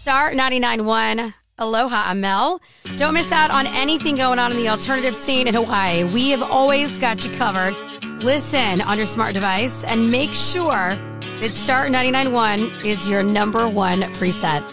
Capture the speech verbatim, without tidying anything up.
Star ninety-nine point one. Aloha, I'm Mel. Don't miss out on anything going on in the alternative scene in Hawaii. We have always got you covered. Listen on your smart device and make sure that Star ninety-nine point one is your number one preset.